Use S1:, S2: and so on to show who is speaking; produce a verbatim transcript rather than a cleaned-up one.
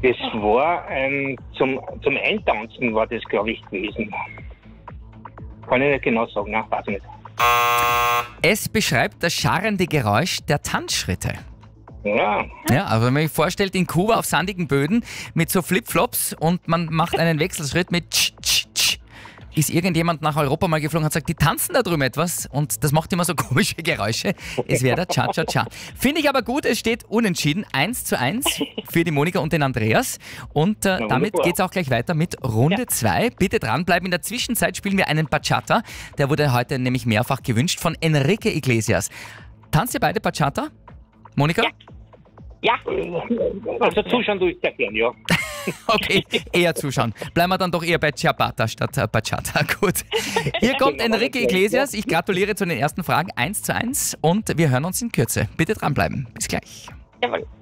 S1: Das war ein, zum, zum Eintanzen war das, glaube ich, gewesen. Kann ich nicht genau sagen, nein, weiß ich nicht.
S2: Es beschreibt das scharrende Geräusch der Tanzschritte.
S1: Ja,
S2: Ja, also wenn man sich vorstellt, in Kuba auf sandigen Böden mit so Flipflops und man macht einen Wechselschritt mit tsch, tsch, tsch, ist irgendjemand nach Europa mal geflogen und hat gesagt, die tanzen da drüben etwas und das macht immer so komische Geräusche. Es wäre der Cha-Cha-Cha. Finde ich aber gut, es steht unentschieden, eins zu eins für die Monika und den Andreas. Und äh,
S1: Na,
S2: damit
S1: wunderbar.
S2: geht es auch gleich weiter mit Runde zwei. Bitte dranbleiben, in der Zwischenzeit spielen wir einen Bachata. Der wurde heute nämlich mehrfach gewünscht von Enrique Iglesias. Tanzt ihr beide Bachata? Monika?
S3: Ja,
S1: also zuschauen tue ich sehr gern, ja.
S2: Okay, eher zuschauen. Bleiben wir dann doch eher bei Ciabatta statt äh, Bachata. Gut. Hier kommt Enrique Iglesias. Ich gratuliere zu den ersten Fragen. eins zu eins und wir hören uns in Kürze. Bitte dranbleiben. Bis gleich.
S3: jawohl.